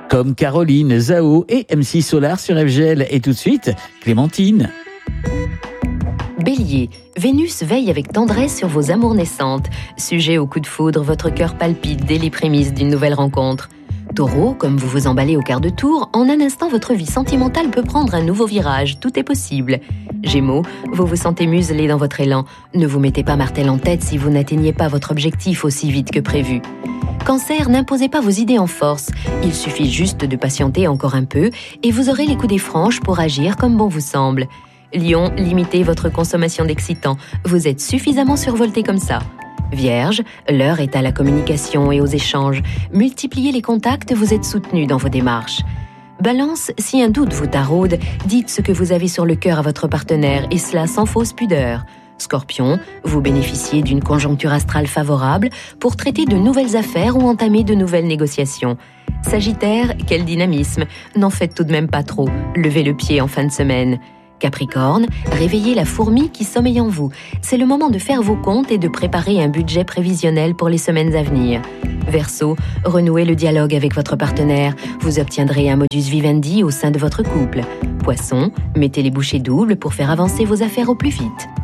comme Caroline, Zao et MC Solar sur FGL. Et tout de suite, Clémentine. Bélier, Vénus veille avec tendresse sur vos amours naissantes. Sujet au coup de foudre, votre cœur palpite dès les prémices d'une nouvelle rencontre. Taureau, comme vous vous emballez au quart de tour, en un instant votre vie sentimentale peut prendre un nouveau virage, tout est possible. Gémeaux, vous vous sentez muselé dans votre élan. Ne vous mettez pas martel en tête si vous n'atteignez pas votre objectif aussi vite que prévu. Cancer, n'imposez pas vos idées en force. Il suffit juste de patienter encore un peu et vous aurez les coups des franches pour agir comme bon vous semble. Lion, limitez votre consommation d'excitants. Vous êtes suffisamment survolté comme ça. Vierge, l'heure est à la communication et aux échanges. Multipliez les contacts, vous êtes soutenu dans vos démarches. Balance, si un doute vous taraude, dites ce que vous avez sur le cœur à votre partenaire et cela sans fausse pudeur. Scorpion, vous bénéficiez d'une conjoncture astrale favorable pour traiter de nouvelles affaires ou entamer de nouvelles négociations. Sagittaire, quel dynamisme, n'en faites tout de même pas trop, levez le pied en fin de semaine. Capricorne, réveillez la fourmi qui sommeille en vous. C'est le moment de faire vos comptes et de préparer un budget prévisionnel pour les semaines à venir. Verseau, renouez le dialogue avec votre partenaire. Vous obtiendrez un modus vivendi au sein de votre couple. Poisson, mettez les bouchées doubles pour faire avancer vos affaires au plus vite.